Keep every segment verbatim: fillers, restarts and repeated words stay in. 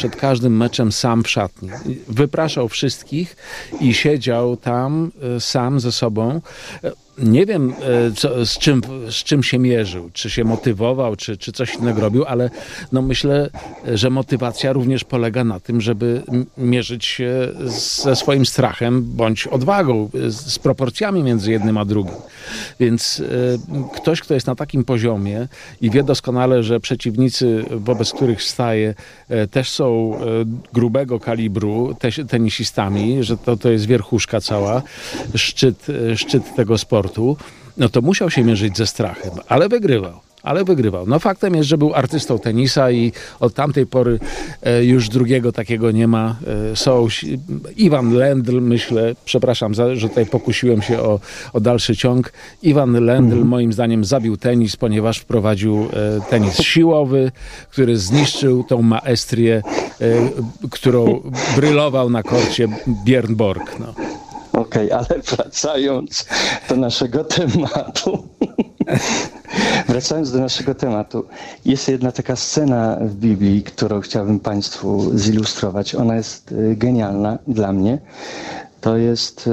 przed każdym meczem sam w szatni. Wypraszał wszystkich i siedział tam sam ze sobą. Nie wiem, co, z, czym, z czym się mierzył, czy się motywował, czy, czy coś innego robił, ale no myślę, że motywacja również polega na tym, żeby mierzyć się ze swoim strachem bądź odwagą, z proporcjami między jednym a drugim. Więc ktoś, kto jest na takim poziomie i wie doskonale, że przeciwnicy, wobec których staje, też są grubego kalibru, tenisistami, że to, to jest wierchuszka cała, szczyt, szczyt tego sportu, no to musiał się mierzyć ze strachem, ale wygrywał, ale wygrywał. No faktem jest, że był artystą tenisa i od tamtej pory e, już drugiego takiego nie ma. E, są Iwan Lendl, myślę, przepraszam, za, że tutaj pokusiłem się o, o dalszy ciąg. Iwan Lendl mhm. moim zdaniem zabił tenis, ponieważ wprowadził e, tenis siłowy, który zniszczył tą maestrię, e, którą brylował na korcie Björn Borg. No. Okej, okay, ale wracając do naszego tematu, wracając do naszego tematu, jest jedna taka scena w Biblii, którą chciałbym Państwu zilustrować. Ona jest genialna dla mnie. To jest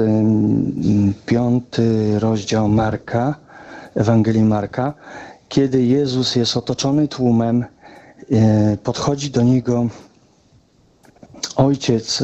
piąty rozdział Marka, Ewangelii Marka, kiedy Jezus jest otoczony tłumem, podchodzi do Niego ojciec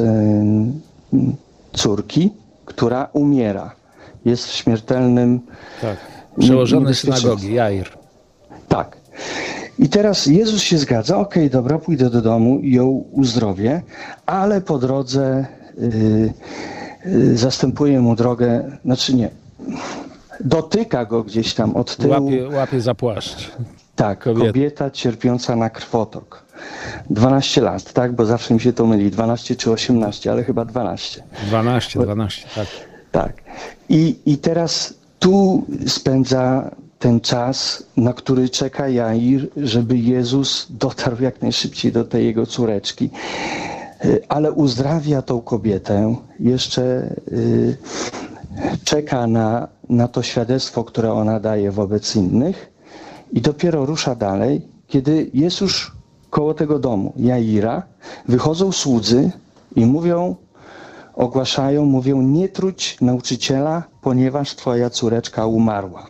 córki, która umiera. Jest w śmiertelnym... Tak. Przełożony synagogi, Jair. Tak. I teraz Jezus się zgadza, okej, okay, dobra, pójdę do domu i ją uzdrowię, ale po drodze yy, yy, zastępuje mu drogę, znaczy nie, dotyka go gdzieś tam od tyłu. Łapie, łapie za płaszcz. Tak, kobieta. kobieta cierpiąca na krwotok. dwanaście lat, tak? Bo zawsze mi się to myli. dwanaście czy osiemnaście, ale chyba dwanaście. dwanaście, dwanaście, tak. Tak. I, i teraz tu spędza ten czas, na który czeka Jair, żeby Jezus dotarł jak najszybciej do tej jego córeczki. Ale uzdrawia tą kobietę, jeszcze y, czeka na, na to świadectwo, które ona daje wobec innych i dopiero rusza dalej, kiedy jest już koło tego domu Jaira, wychodzą słudzy i mówią, ogłaszają, mówią, nie truć nauczyciela, ponieważ twoja córeczka umarła.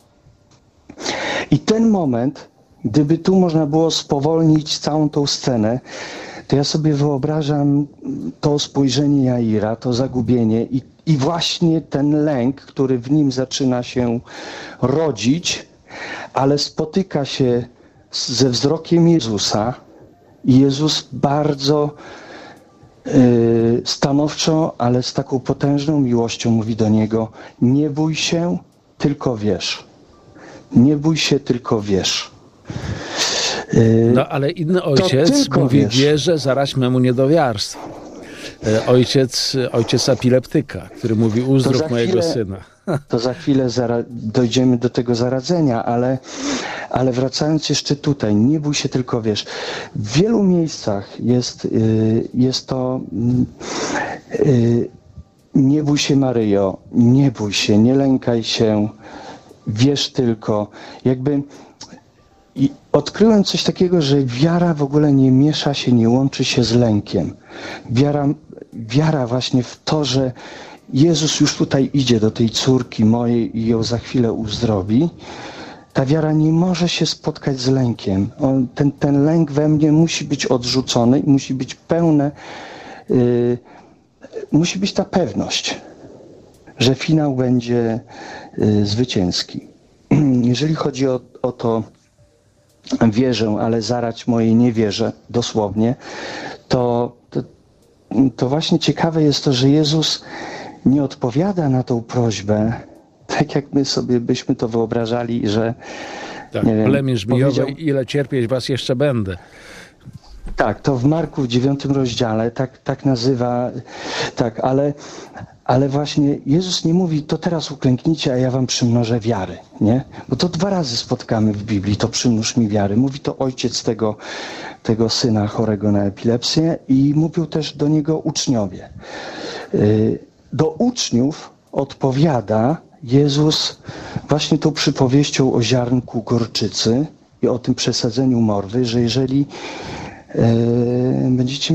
I ten moment, gdyby tu można było spowolnić całą tą scenę, to ja sobie wyobrażam to spojrzenie Jaira, to zagubienie i, i właśnie ten lęk, który w nim zaczyna się rodzić, ale spotyka się ze wzrokiem Jezusa i Jezus bardzo yy, stanowczo, ale z taką potężną miłością mówi do niego, nie bój się, tylko wierz. Nie bój się, tylko wierz. Yy, no ale inny ojciec mówi, wiesz. wierzę, zaraźmy mu niedowiarstwo. Yy, ojciec, ojciec epileptyka, który mówi, uzdrów mojego chwilę, syna. To za chwilę zara- dojdziemy do tego zaradzenia, ale, ale wracając jeszcze tutaj, nie bój się, tylko wiesz. W wielu miejscach jest, yy, jest to yy, nie bój się, Maryjo, nie bój się, nie lękaj się, wierz tylko. Jakby i odkryłem coś takiego, że wiara w ogóle nie miesza się, nie łączy się z lękiem. Wiara, wiara właśnie w to, że Jezus już tutaj idzie do tej córki mojej i ją za chwilę uzdrowi. Ta wiara nie może się spotkać z lękiem. On, ten, ten lęk we mnie musi być odrzucony i musi być pełne, yy, musi być ta pewność, że finał będzie yy, zwycięski. Jeżeli chodzi o, o to, wierzę, ale zarać mojej nie wierzę, dosłownie, to, to, to właśnie ciekawe jest to, że Jezus nie odpowiada na tą prośbę, tak jak my sobie byśmy to wyobrażali, że tak, nie wiem, plemię żmijowe, ile cierpieć was jeszcze będę. Tak, to w Marku w dziewiątym rozdziale tak, tak nazywa, tak, ale, ale właśnie Jezus nie mówi, to teraz uklęknijcie, a ja wam przymnożę wiary, nie? Bo to dwa razy spotkamy w Biblii, to przymnóż mi wiary. Mówi to ojciec tego, tego syna chorego na epilepsję i mówił też do niego uczniowie. Do uczniów odpowiada Jezus właśnie tą przypowieścią o ziarnku gorczycy i o tym przesadzeniu morwy, że jeżeli e, będziecie